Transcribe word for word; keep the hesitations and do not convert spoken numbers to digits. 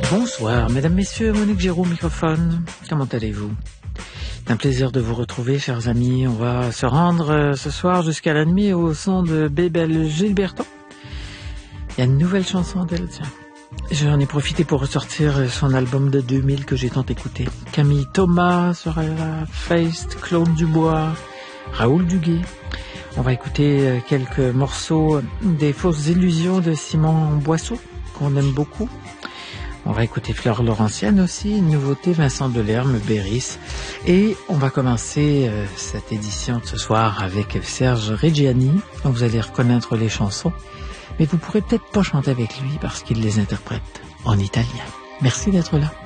Bonsoir, mesdames, messieurs, Monique Géraud au microphone. Comment allez-vous? C'est un plaisir de vous retrouver, chers amis. On va se rendre euh, ce soir jusqu'à la nuit au son de Bébel Gilberto. Il y a une nouvelle chanson d'elle, tiens. J'en ai profité pour ressortir son album de deux mille que j'ai tant écouté. Camille Thomas sera là, Feist, Claude Dubois, Raoul Duguay. On va écouter quelques morceaux des Fausses Illusions de Simon Boisseau, qu'on aime beaucoup. On va écouter Fleur Laurentienne aussi, une nouveauté, Vincent Delerme, Béris. Et on va commencer euh, cette édition de ce soir avec Serge Reggiani, dont vous allez reconnaître les chansons. Mais vous pourrez peut-être pas chanter avec lui parce qu'il les interprète en italien. Merci d'être là.